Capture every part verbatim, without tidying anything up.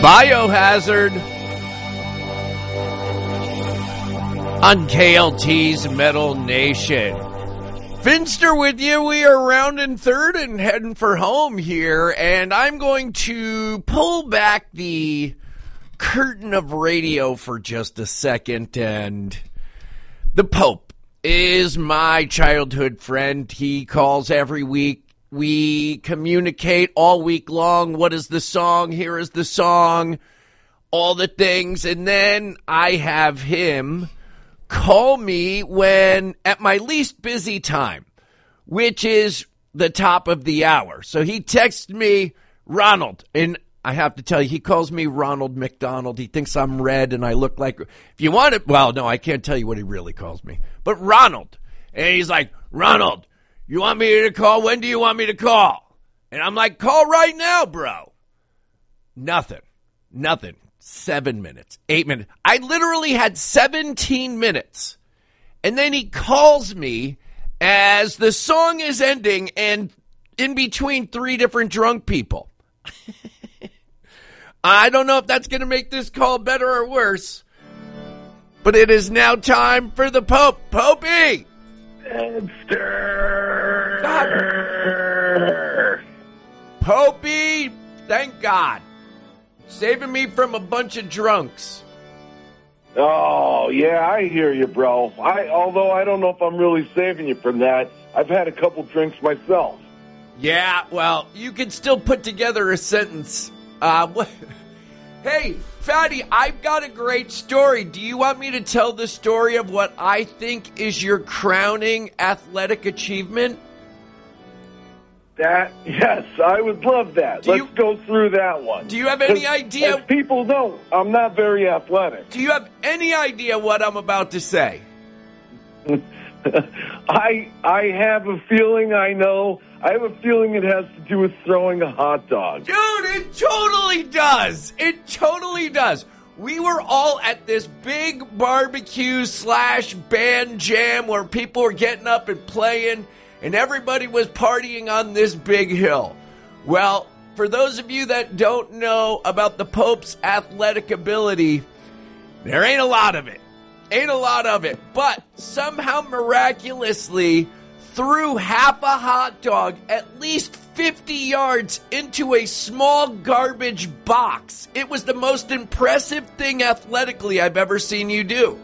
Biohazard on K L T's Metal Nation. Finster with you. We are rounding third and heading for home here, and I'm going to pull back the curtain of radio for just a second. And the Pope is my childhood friend. He calls every week. We communicate all week long. What is the song? Here is the song. All the things. And then I have him call me when at my least busy time, which is the top of the hour. So he texts me, Ronald, and I have to tell you, he calls me Ronald McDonald. He thinks I'm red and I look like, if you want it, well, no, I can't tell you what he really calls me, but Ronald. And he's like, Ronald, you want me to call? When do you want me to call? And I'm like, call right now, bro. Nothing. Nothing. Seven minutes. Eight minutes. I literally had seventeen minutes. And then he calls me as the song is ending and in between three different drunk people. I don't know if that's going to make this call better or worse. But it is now time for the Pope. Popey! Monster! Popey, thank God. Saving me from a bunch of drunks. Oh, yeah, I hear you, bro. I, although I don't know if I'm really saving you from that. I've had a couple drinks myself. Yeah, well, you can still put together a sentence. Uh, what? Hey, Fatty, I've got a great story. Do you want me to tell the story of what I think is your crowning athletic achievement? That, yes, I would love that. Do Let's you, go through that one. Do you have any idea? As people know, I'm not very athletic. Do you have any idea what I'm about to say? I I have a feeling I know. I have a feeling it has to do with throwing a hot dog. Dude, it totally does. It totally does. We were all at this big barbecue slash band jam where people were getting up and playing, and everybody was partying on this big hill. Well, for those of you that don't know about the Pope's athletic ability, there ain't a lot of it. Ain't a lot of it. But somehow miraculously threw half a hot dog at least fifty yards into a small garbage box. It was the most impressive thing athletically I've ever seen you do.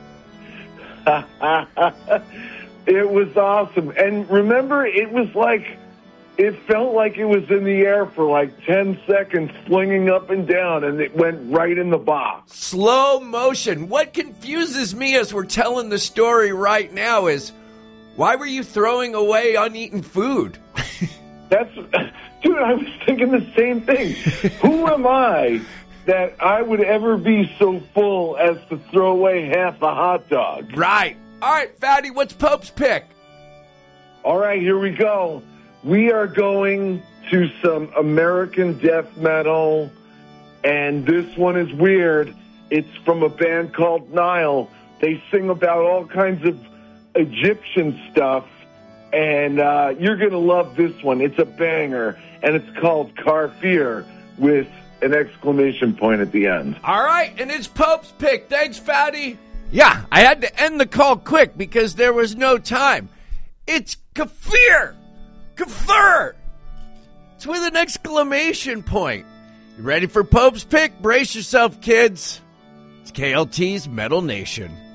It was awesome. And remember, it was like, it felt like it was in the air for like ten seconds, flinging up and down, and it went right in the box. Slow motion. What confuses me as we're telling the story right now is, why were you throwing away uneaten food? That's, dude, I was thinking the same thing. Who am I that I would ever be so full as to throw away half a hot dog? Right. All right, Fatty, what's Pope's pick? All right, here we go. We are going to some American death metal, and this one is weird. It's from a band called Nile. They sing about all kinds of Egyptian stuff, and uh, you're going to love this one. It's a banger, and it's called Kafir with an exclamation point at the end. All right, and it's Pope's pick. Thanks, Fatty. Yeah, I had to end the call quick because there was no time. It's Kafir. Kafir. It's with an exclamation point. You ready for Pope's pick? Brace yourself, kids. It's K L T's Metal Nation.